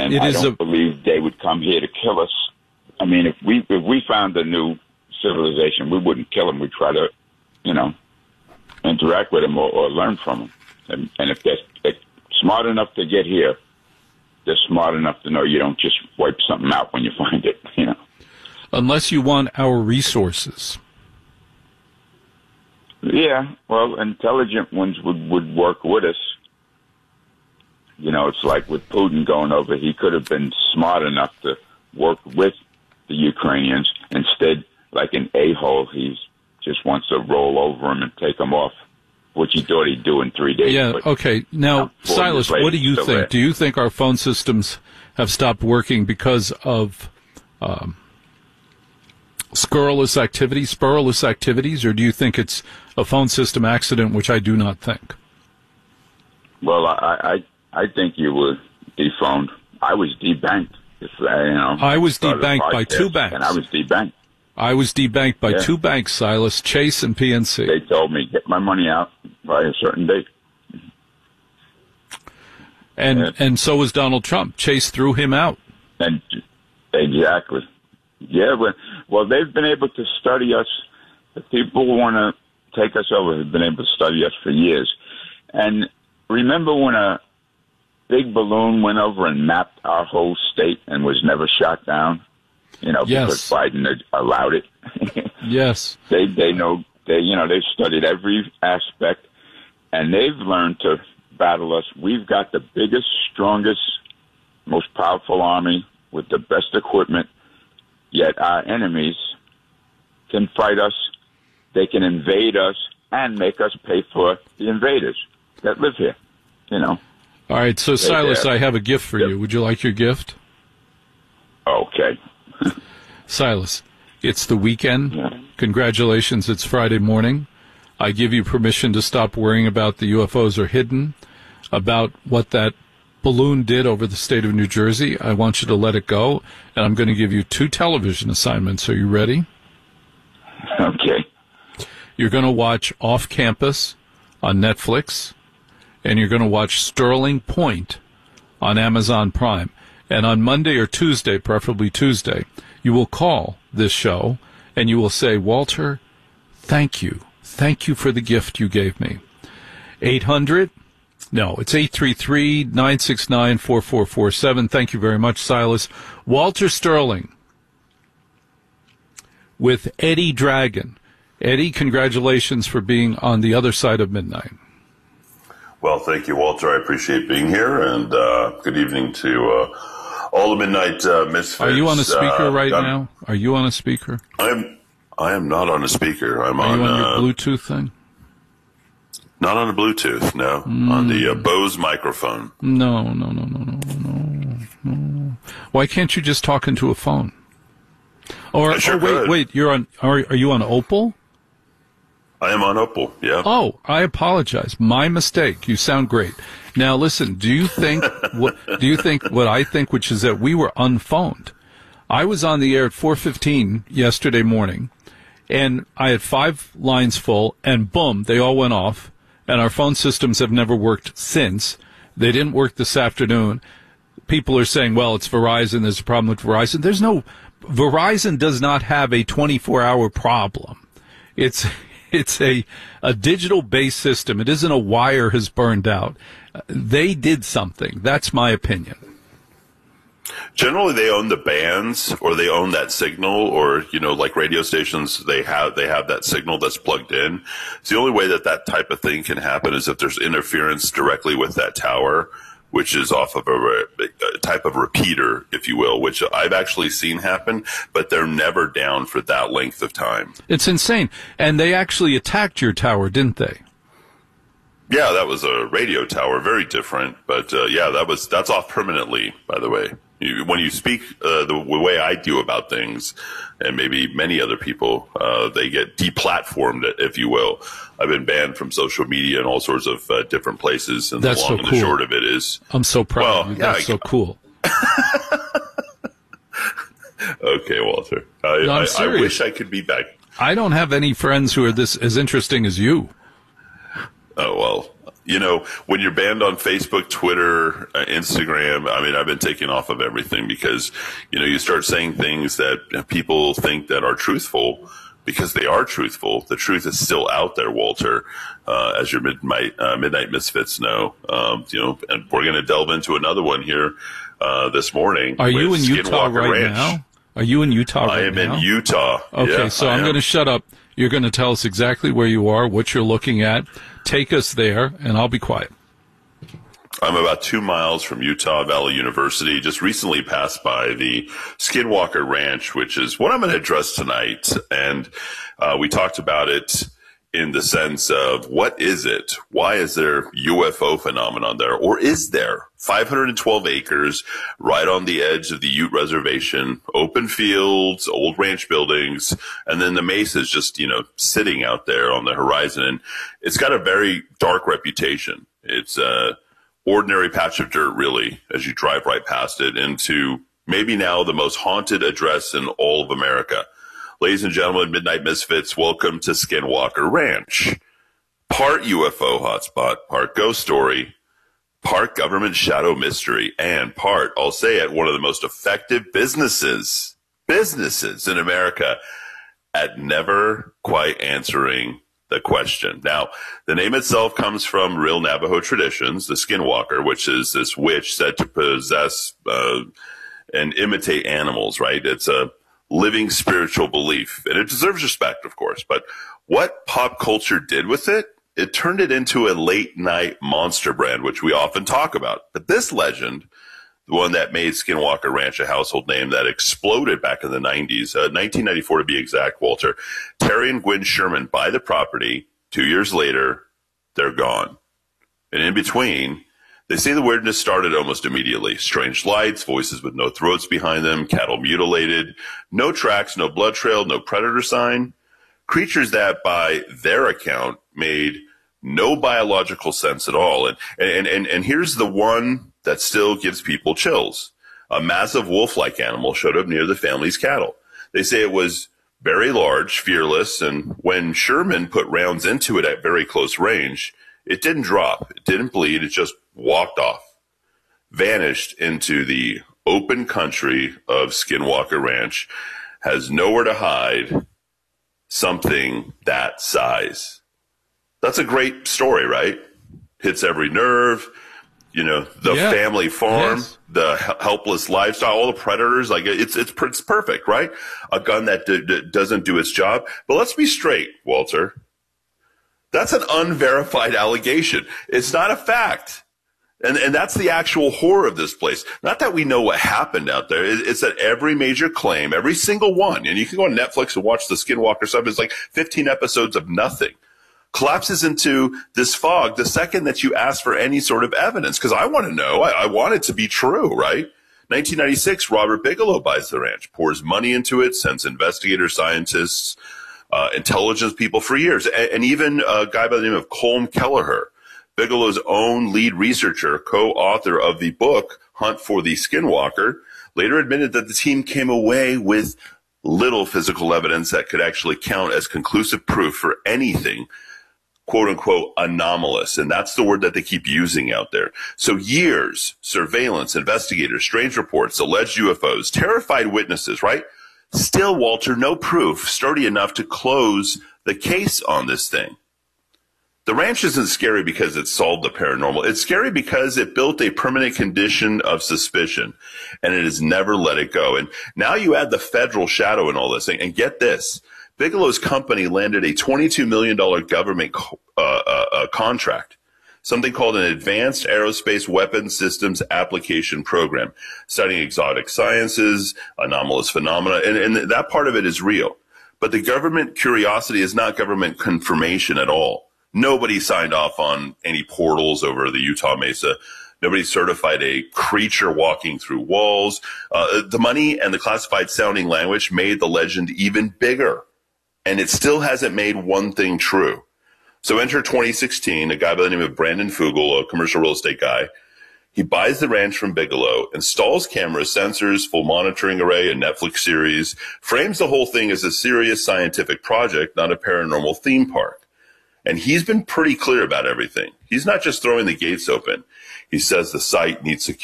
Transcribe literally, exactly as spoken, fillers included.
and it I is don't a, believe they would come here to kill us. I mean, if we if we found a new civilization, we wouldn't kill them. We'd try to, you know, interact with them or, or learn from them. And, and if they're, they're smart enough to get here, they're smart enough to know you don't just wipe something out when you find it, you know. Unless you want our resources. Yeah, well, intelligent ones would, would work with us. You know, it's like with Putin going over, he could have been smart enough to work with the Ukrainians. Instead, like an a-hole, he just wants to roll over them and take them off, which he thought he'd do in three days. Yeah, but, okay. Now, now Silas, later, what do you think? there. Do you think our phone systems have stopped working because of um, scurrilous activities, spurrilous activities, or do you think it's a phone system accident, which I do not think? Well, I I, I think you were dephoned. I was debanked. If, uh, you know, I was started a debanked by podcast, two banks. And I was debanked. I was debanked by Yeah. two banks, Silas, Chase and P N C. They told me, get my money out by a certain date. And Yeah. and so was Donald Trump. Chase threw him out. And exactly. Yeah, well, well, they've been able to study us. The people who want to take us over have been able to study us for years. And remember when a big balloon went over and mapped our whole state and was never shot down? You know, Yes. because Biden had allowed it. Yes. They they know they you know they've studied every aspect, and they've learned to battle us. We've got the biggest, strongest, most powerful army with the best equipment. Yet our enemies can fight us. They can invade us and make us pay for the invaders that live here. You know. All right. So Silas, there. I have a gift for Yep. you. Would you like your gift? Okay. Silas, it's the weekend. Yeah. Congratulations, it's Friday morning. I give you permission to stop worrying about the U F Os are hidden, about what that balloon did over the state of New Jersey. I want you to let it go, and I'm going to give you two television assignments. Are you ready? Okay. You're going to watch Off Campus on Netflix, and you're going to watch Sterling Point on Amazon Prime. And on Monday or Tuesday, preferably Tuesday, you will call this show and you will say, Walter, thank you. Thank you for the gift you gave me. eight hundred, no, it's eight three three, nine six nine, four four four seven. Thank you very much, Silas. Walter Sterling with Eddie Dragon. Eddie, congratulations for being on the other side of midnight. Well, thank you, Walter. I appreciate being here, and uh, good evening to uh, all the Midnight uh, Misfits. Are you on a speaker uh, right I'm, now? Are you on a speaker? I'm. I am not on a speaker. I'm Are on. you on your uh, Bluetooth thing? Not on a Bluetooth. No, mm. on the uh, Bose microphone. No, no, no, no, no, no, no. Why can't you just talk into a phone? Or I sure oh, wait, could. wait. You're on. Are are you on Opal? I am on Opal. Yeah. Oh, I apologize. My mistake. You sound great. Now listen. Do you think what? Do you think what I think, which is that we were unphoned? I was on the air at four fifteen yesterday morning, and I had five lines full, and boom, they all went off. And our phone systems have never worked since. They didn't work this afternoon. People are saying, well, it's Verizon. There's a problem with Verizon. There's no, Verizon does not have a twenty-four hour problem. It's, it's a, a digital-based system. It isn't a wire has burned out. They did something. That's my opinion. Generally, they own the bands, or they own that signal, or, you know, like radio stations, they have they have that signal that's plugged in. It's the only way that that type of thing can happen is if there's interference directly with that tower, which is off of a, a type of repeater, if you will, which I've actually seen happen, but they're never down for that length of time. It's insane. And they actually attacked your tower, didn't they? Yeah, that was a radio tower, very different, but uh, yeah, that was that's off permanently, by the way. You, when you speak uh, the way I do about things, and maybe many other people, uh, they get deplatformed, if you will. I've been banned from social media and all sorts of uh, different places, and That's the long so and cool. the short of it is, I'm so proud well, of you. yeah, That's I, so cool. Okay, Walter. I, No, I'm I, I serious. wish I could be back. I don't have any friends who are this as interesting as you. Oh, well, You know, when you're banned on Facebook, Twitter, uh, Instagram, I mean, I've been taken off of everything because, you know, you start saying things that people think that are truthful because they are truthful. The truth is still out there, Walter, uh, as your midnight, uh, midnight misfits know. Um, you know, and we're going to delve into another one here, uh, this morning. Are you in Utah Skinwalker right Ranch. now? Are you in Utah right now? I am in Utah. Okay, yeah, so I I'm am. going to shut up. You're going to tell us exactly where you are, what you're looking at. Take us there, and I'll be quiet. I'm about two miles from Utah Valley University, just recently passed by the Skinwalker Ranch, which is what I'm going to address tonight. And uh, we talked about it in the sense of what is it? Why is there U F O phenomenon there? Or is there? five hundred twelve acres right on the edge of the Ute Reservation, open fields, old ranch buildings, and then the mesa is just, you know, sitting out there on the horizon. And it's got a very dark reputation. It's a ordinary patch of dirt, really, as you drive right past it into maybe now the most haunted address in all of America. Ladies and gentlemen, Midnight Misfits, welcome to Skinwalker Ranch. Part U F O hotspot, part ghost story, part government shadow mystery, and part, I'll say it, one of the most effective businesses, businesses in America at never quite answering the question. Now, the name itself comes from real Navajo traditions, the Skinwalker, which is this witch said to possess uh, and imitate animals, right? It's a living spiritual belief, and it deserves respect, of course. But what pop culture did with it, it turned it into a late night monster brand, which we often talk about. But this legend, the one that made Skinwalker Ranch a household name that exploded back in the nineties, uh, nineteen ninety-four to be exact, Walter, Terry and Gwen Sherman buy the property. Two years later, they're gone. And in between, they say the weirdness started almost immediately. Strange lights, voices with no throats behind them, cattle mutilated, no tracks, no blood trail, no predator sign. Creatures that, by their account, made no biological sense at all. And, and, and, and here's the one that still gives people chills. A massive wolf-like animal showed up near the family's cattle. They say it was very large, fearless, and when Sherman put rounds into it at very close range, it didn't drop, it didn't bleed, it just walked off, vanished into the open country of Skinwalker Ranch, has nowhere to hide something that size. That's a great story, right? Hits every nerve. You know, the yeah. family farm, yes. the helpless lifestyle, all the predators, like it's, it's, it's perfect, right? A gun that d- d- doesn't do its job. But let's be straight, Walter. That's an unverified allegation. It's not a fact. And, and that's the actual horror of this place. Not that we know what happened out there. It's that every major claim, every single one, and you can go on Netflix and watch the Skinwalker stuff. It's like fifteen episodes of nothing. Collapses into this fog the second that you ask for any sort of evidence. Because I want to know. I, I want it to be true, right? nineteen ninety-six, Robert Bigelow buys the ranch, pours money into it, sends investigators, scientists, uh, intelligence people for years, and, and even a guy by the name of Colm Kelleher, Bigelow's own lead researcher, co-author of the book Hunt for the Skinwalker, later admitted that the team came away with little physical evidence that could actually count as conclusive proof for anything, quote unquote, anomalous. And that's the word that they keep using out there. So years, surveillance, investigators, strange reports, alleged U F Os, terrified witnesses, right? Still, Walter, no proof sturdy enough to close the case on this thing. The ranch isn't scary because it solved the paranormal. It's scary because it built a permanent condition of suspicion, and it has never let it go. And now you add the federal shadow in all this thing, and get this. Bigelow's company landed a twenty-two million dollars government uh, uh, uh, contract, something called an Advanced Aerospace Weapons Systems Application Program, studying exotic sciences, anomalous phenomena, and, and that part of it is real. But the government curiosity is not government confirmation at all. Nobody signed off on any portals over the Utah Mesa. Nobody certified a creature walking through walls. Uh, the money and the classified sounding language made the legend even bigger. And it still hasn't made one thing true. So enter twenty sixteen, a guy by the name of Brandon Fugel, a commercial real estate guy. He buys the ranch from Bigelow, installs cameras, sensors, full monitoring array, a Netflix series, frames the whole thing as a serious scientific project, not a paranormal theme park. And he's been pretty clear about everything. He's not just throwing the gates open. He says the site needs security.